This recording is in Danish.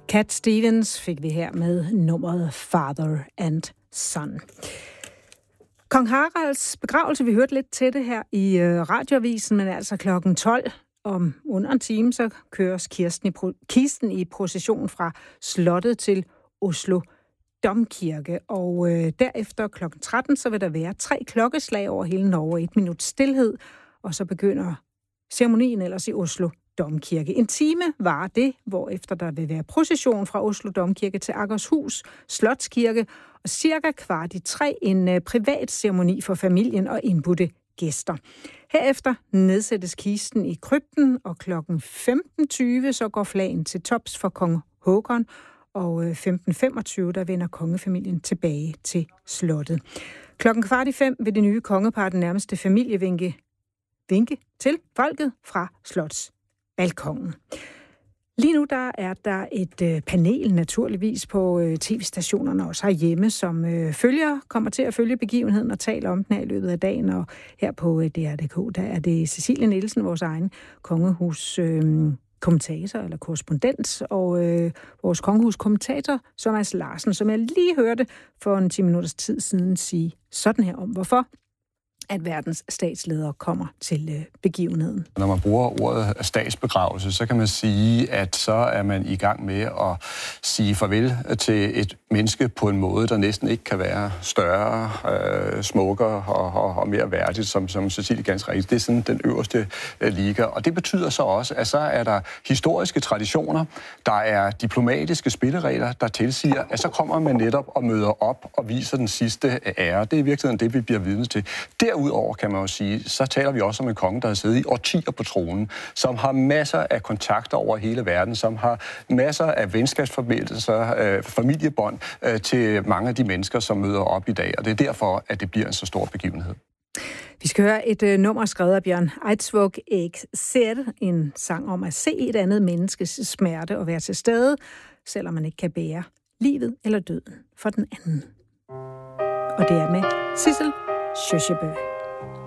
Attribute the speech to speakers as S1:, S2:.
S1: Cat Stevens fik vi her med nummeret Father and Son. Kong Haralds begravelse, vi hørte lidt til det her i radioavisen, men altså klokken 12 om under en time, så køres kisten i procession fra slottet til Oslo Domkirke, og derefter klokken 13, så vil der være 3 klokkeslag over hele Norge og 1 minut stilhed, og så begynder ceremonien ellers i Oslo Domkirke. En time var det, hvorefter der vil være procession fra Oslo Domkirke til Akershus Slotskirke, og cirka 2:15 en privat ceremoni for familien og indbudte gæster. Herefter nedsættes kisten i krypten, og klokken 15:20 så går flagen til tops for kong Håkon, og 15:25 der vender kongefamilien tilbage til slottet. Klokken 4:15 vil det nye kongepar, den nærmeste familie, vinke til folket fra slotsbalkonen. Lige nu der er der et panel naturligvis på tv-stationerne også herhjemme, som kommer til at følge begivenheden og taler om den her i løbet af dagen. Og her på DR.dk, der er det Cecilie Nielsen, vores egen kongehus kommentator eller korrespondent, og vores kongehuskommentator, Thomas Larsen, som jeg lige hørte for en 10 minutters tid siden sige sådan her om, hvorfor at verdens statsledere kommer til begivenheden.
S2: Når man bruger ordet statsbegravelse, så kan man sige, at så er man i gang med at sige farvel til et menneske på en måde, der næsten ikke kan være større, smukkere og mere værdigt, som Cecilie ganske rigtigt. Det er sådan den øverste liga. Og det betyder så også, at så er der historiske traditioner, der er diplomatiske spilleregler, der tilsiger, at så kommer man netop og møder op og viser den sidste ære. Det er i virkeligheden det, vi bliver vidne til. Derudover kan man jo sige, så taler vi også om en konge, der har siddet i årtier på tronen, som har masser af kontakter over hele verden, som har masser af venskabsforbindelser, familiebånd til mange af de mennesker, som møder op i dag. Og det er derfor, at det bliver en så stor begivenhed.
S1: Vi skal høre et nummer skrevet af Bjørn Eidsvåg Ser, en sang om at se et andet menneskes smerte og være til stede, selvom man ikke kan bære livet eller døden for den anden. Og det er med Sissel Kyrkjebø.